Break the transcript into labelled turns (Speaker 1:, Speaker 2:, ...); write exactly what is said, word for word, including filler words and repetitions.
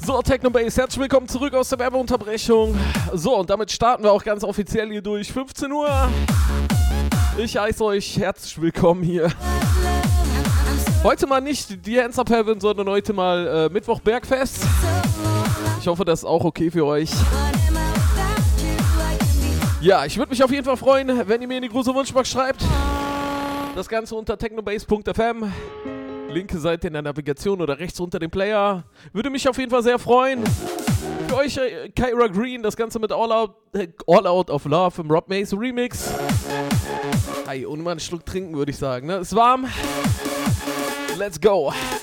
Speaker 1: So, Technobase, herzlich willkommen zurück aus der Werbeunterbrechung. So, und damit starten wir auch ganz offiziell hier durch. fünfzehn Uhr. Ich heiße euch herzlich willkommen hier. Heute mal nicht die Hands Up Heaven, sondern heute mal äh, Mittwoch Bergfest. Ich hoffe, das ist auch okay für euch. Ja, ich würde mich auf jeden Fall freuen, wenn ihr mir in die große Wunschbox schreibt. Das Ganze unter technobase punkt f m. Linke Seite in der Navigation oder rechts unter dem Player. Würde mich auf jeden Fall sehr freuen. Für euch äh, Kyra Green, das Ganze mit All Out, äh, All Out of Love im Rob Mace Remix. Hey, ohne mal einen Schluck trinken würde ich sagen, ne? Ist warm. Let's go.